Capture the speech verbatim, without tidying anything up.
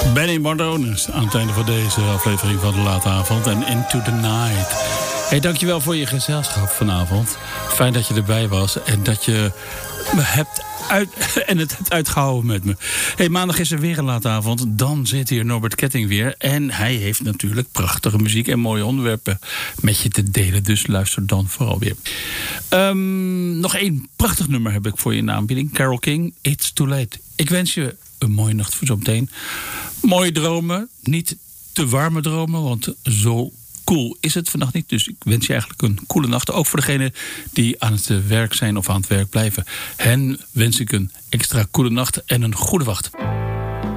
Benny Mardones aan het einde van deze aflevering van de Late Avond en Into the Night. Hey, dankjewel voor je gezelschap vanavond. Fijn dat je erbij was en dat je me hebt uit, en het hebt uitgehouden met me. Hey, maandag is er weer een Late Avond. Dan zit hier Norbert Ketting weer. En hij heeft natuurlijk prachtige muziek en mooie onderwerpen met je te delen. Dus luister dan vooral weer. Um, nog één prachtig nummer heb ik voor je in de aanbieding. Carole King, It's Too Late. Ik wens je een mooie nacht voor zometeen. Mooie dromen. Niet te warme dromen, want zo koel is het vannacht niet. Dus ik wens je eigenlijk een koele nacht. Ook voor degenen die aan het werk zijn of aan het werk blijven. Hen wens ik een extra koele nacht en een goede wacht.